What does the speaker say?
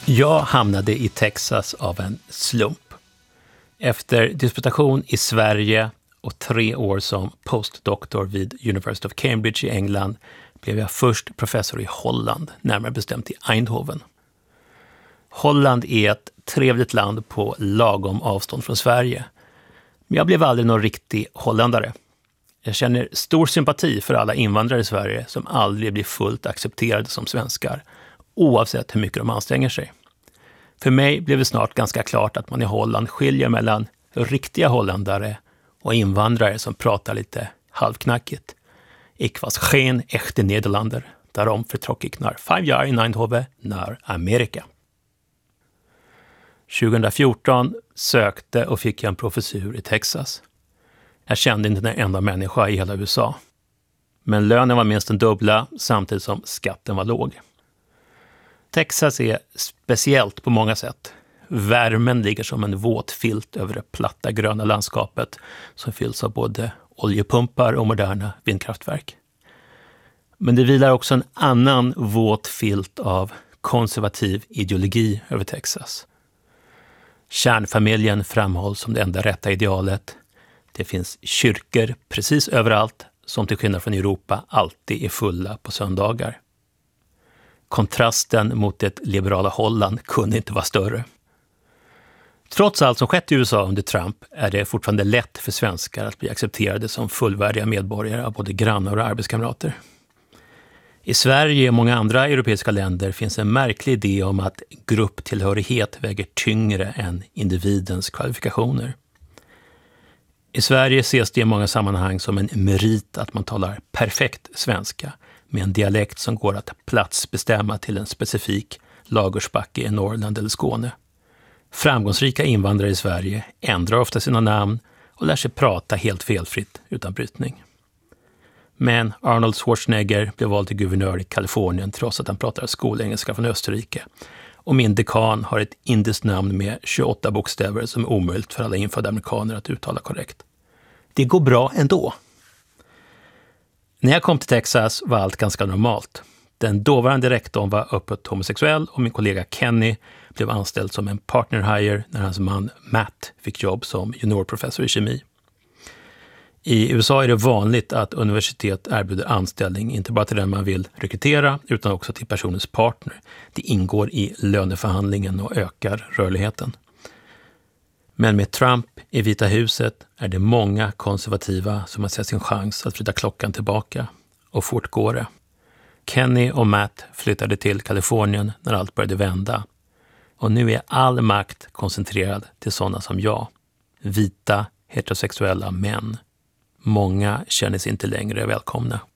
Jag hamnade i Texas av en slump. Efter disputation i Sverige och 3 år som postdoktor vid University of Cambridge i England blev jag först professor i Holland, närmare bestämt i Eindhoven. Holland är ett trevligt land på lagom avstånd från Sverige. Men jag blev aldrig någon riktig holländare. Jag känner stor sympati för alla invandrare i Sverige som aldrig blir fullt accepterade som svenskar, oavsett hur mycket de anstränger sig. För mig blev det snart ganska klart att man i Holland skiljer mellan riktiga holländare och invandrare som pratar lite halvknackigt. Ik was geen echte Nederlander, daarom vertrok ik naar 5 jaar in Eindhoven naar Amerika. 2014 sökte och fick jag en professur i Texas. Jag kände inte en enda människa i hela USA. Men lönen var minst den dubbla samtidigt som skatten var låg. Texas är speciellt på många sätt. Värmen ligger som en våt filt över det platta gröna landskapet som fylls av både oljepumpar och moderna vindkraftverk. Men det vilar också en annan våt filt av konservativ ideologi över Texas. Kärnfamiljen framhålls som det enda rätta idealet. Det finns kyrkor precis överallt som till skillnad från Europa alltid är fulla på söndagar. Kontrasten mot det liberala Holland kunde inte vara större. Trots allt som skett i USA under Trump är det fortfarande lätt för svenskar att bli accepterade som fullvärdiga medborgare av både grannar och arbetskamrater. I Sverige och många andra europeiska länder finns en märklig idé om att grupptillhörighet väger tyngre än individens kvalifikationer. I Sverige ses det i många sammanhang som en merit att man talar perfekt svenska med en dialekt som går att platsbestämma till en specifik Lagersbacke i Norrland eller Skåne. Framgångsrika invandrare i Sverige ändrar ofta sina namn och lär sig prata helt felfritt utan brytning. Men Arnold Schwarzenegger blev vald till guvernör i Kalifornien trots att han pratar skolengelska från Österrike. Och min dekan har ett indiskt namn med 28 bokstäver som är omöjligt för alla infödda amerikaner att uttala korrekt. Det går bra ändå. När jag kom till Texas var allt ganska normalt. Den dåvarande rektorn var öppet homosexuell och min kollega Kenny blev anställd som en partner hire när hans man Matt fick jobb som juniorprofessor i kemi. I USA är det vanligt att universitet erbjuder anställning inte bara till den man vill rekrytera utan också till personens partner. Det ingår i löneförhandlingen och ökar rörligheten. Men med Trump i Vita huset är det många konservativa som har sett sin chans att flytta klockan tillbaka. Och fort går det. Kenny och Matt flyttade till Kalifornien när allt började vända. Och nu är all makt koncentrerad till sådana som jag. Vita, heterosexuella män. Många känner sig inte längre välkomna.